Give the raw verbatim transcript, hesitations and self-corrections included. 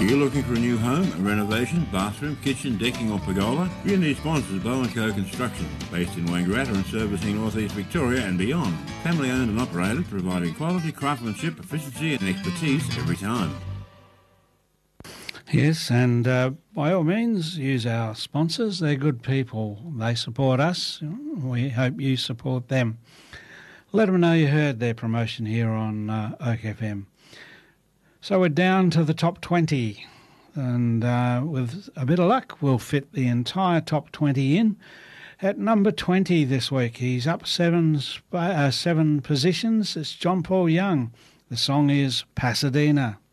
Are you looking for a new home, a renovation, bathroom, kitchen, decking or pergola? Unity sponsors Bow and Co Construction, based in Wangaratta and servicing North East Victoria and beyond. Family owned and operated, providing quality craftsmanship, efficiency and expertise every time. Yes, and uh, by all means, use our sponsors. They're good people. They support us. We hope you support them. Let them know you heard their promotion here on uh, Oak F M. So we're down to the top twenty, and uh, with a bit of luck, we'll fit the entire top twenty in. At number twenty this week, he's up seven, uh, seven positions. It's John Paul Young. The song is Pasadena.